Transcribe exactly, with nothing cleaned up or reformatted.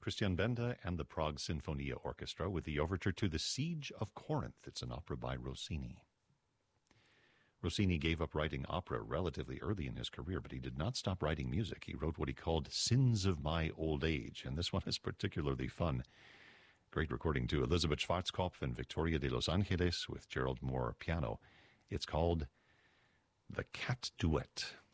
Christian Benda and the Prague Sinfonia Orchestra with the overture to The Siege of Corinth. It's an opera by Rossini. Rossini gave up writing opera relatively early in his career, but he did not stop writing music. He wrote what he called Sins of My Old Age, and this one is particularly fun. Great recording to Elizabeth Schwarzkopf and Victoria de Los Angeles with Gerald Moore piano. It's called The Cat Duet.